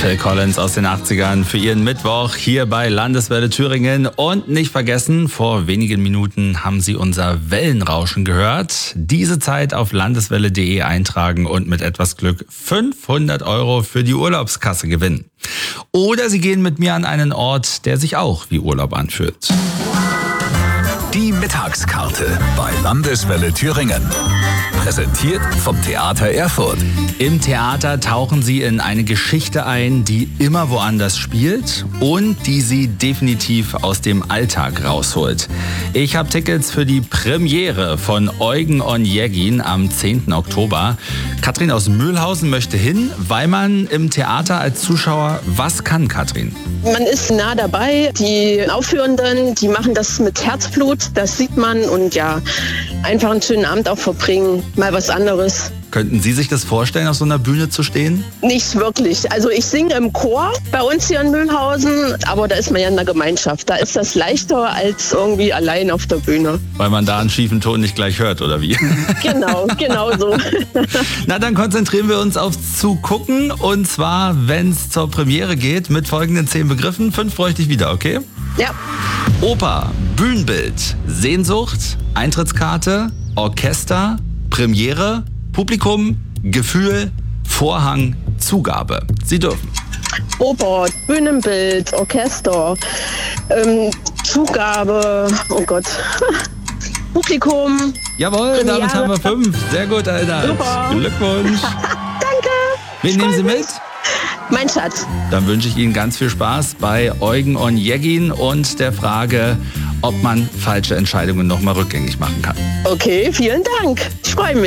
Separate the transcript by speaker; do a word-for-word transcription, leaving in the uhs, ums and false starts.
Speaker 1: Phil Collins aus den achtzigern für Ihren Mittwoch hier bei Landeswelle Thüringen. Und nicht vergessen, vor wenigen Minuten haben Sie unser Wellenrauschen gehört. Diese Zeit auf landeswelle punkt de eintragen und mit etwas Glück fünfhundert Euro für die Urlaubskasse gewinnen. Oder Sie gehen mit mir an einen Ort, der sich auch wie Urlaub anfühlt.
Speaker 2: Die Mittagskarte bei Landeswelle Thüringen. Präsentiert vom Theater Erfurt.
Speaker 1: Im Theater tauchen Sie in eine Geschichte ein, die immer woanders spielt und die Sie definitiv aus dem Alltag rausholt. Ich habe Tickets für die Premiere von Eugen Onegin am zehnten Oktober. Katrin aus Mühlhausen möchte hin, weil man im Theater als Zuschauer was kann, Katrin?
Speaker 3: Man ist nah dabei. Die Aufführenden, die machen das mit Herzblut, das sieht man. Und ja, einfach einen schönen Abend auch verbringen, mal was anderes.
Speaker 1: Könnten Sie sich das vorstellen, auf so einer Bühne zu stehen?
Speaker 3: Nicht wirklich. Also ich singe im Chor bei uns hier in Mühlhausen, aber da ist man ja in der Gemeinschaft. Da ist das leichter als irgendwie allein auf der Bühne.
Speaker 1: Weil man da einen schiefen Ton nicht gleich hört, oder wie?
Speaker 3: Genau, genau so.
Speaker 1: Na, dann konzentrieren wir uns aufs Zugucken. Und zwar, wenn es zur Premiere geht, mit folgenden zehn Begriffen. Fünf bräuchte ich wieder, okay?
Speaker 3: Ja.
Speaker 1: Oper, Bühnenbild, Sehnsucht, Eintrittskarte, Orchester, Premiere, Publikum, Gefühl, Vorhang, Zugabe. Sie dürfen.
Speaker 3: Oper, Bühnenbild, Orchester, ähm, Zugabe, oh Gott, Publikum.
Speaker 1: Jawohl,
Speaker 3: Premiere.
Speaker 1: damit haben wir fünf. Sehr gut, Alter.
Speaker 3: Super.
Speaker 1: Glückwunsch.
Speaker 3: Danke.
Speaker 1: Wen nehmen Sie
Speaker 3: Freut mich.
Speaker 1: mit?
Speaker 3: Mein Schatz.
Speaker 1: Dann wünsche ich Ihnen ganz viel Spaß bei Eugen Onegin und der Frage, ob man falsche Entscheidungen nochmal rückgängig machen kann.
Speaker 3: Okay, vielen Dank. Ich freue mich.